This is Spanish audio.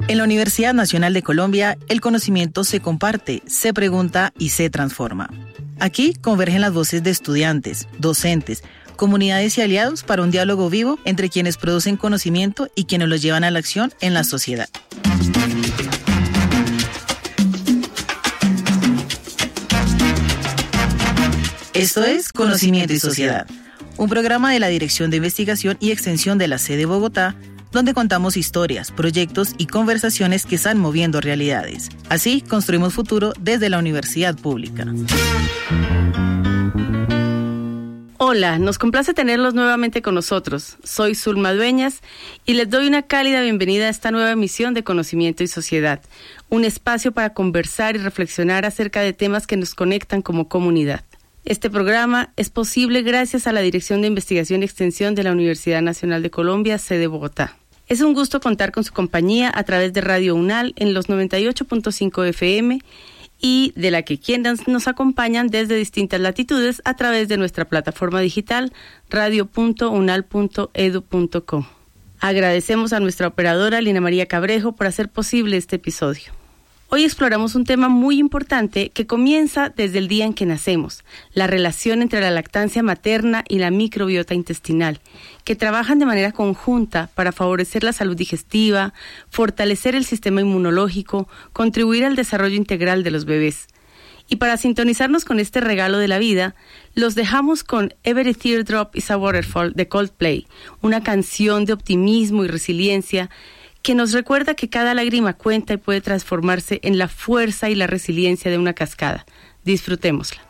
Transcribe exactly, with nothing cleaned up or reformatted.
En la Universidad Nacional de Colombia, el conocimiento se comparte, se pregunta y se transforma. Aquí convergen las voces de estudiantes, docentes, comunidades y aliados para un diálogo vivo entre quienes producen conocimiento y quienes lo llevan a la acción en la sociedad. Esto es Conocimiento y Sociedad, un programa de la Dirección de Investigación y Extensión de la sede Bogotá, donde contamos historias, proyectos y conversaciones que están moviendo realidades. Así construimos futuro desde la universidad pública. Hola, nos complace tenerlos nuevamente con nosotros. Soy Zulma Dueñas y les doy una cálida bienvenida a esta nueva emisión de Conocimiento y Sociedad, un espacio para conversar y reflexionar acerca de temas que nos conectan como comunidad. Este programa es posible gracias a la Dirección de Investigación y Extensión de la Universidad Nacional de Colombia, sede Bogotá. Es un gusto contar con su compañía a través de Radio UNAL en los noventa y ocho punto cinco F M y de la que quienes nos acompañan desde distintas latitudes a través de nuestra plataforma digital radio punto unal punto edu punto co. Agradecemos a nuestra operadora Lina María Cabrejo por hacer posible este episodio. Hoy exploramos un tema muy importante que comienza desde el día en que nacemos, la relación entre la lactancia materna y la microbiota intestinal, que trabajan de manera conjunta para favorecer la salud digestiva, fortalecer el sistema inmunológico, contribuir al desarrollo integral de los bebés. Y para sintonizarnos con este regalo de la vida, los dejamos con Every Teardrop is a Waterfall de Coldplay, una canción de optimismo y resiliencia que nos recuerda que cada lágrima cuenta y puede transformarse en la fuerza y la resiliencia de una cascada. Disfrutémosla.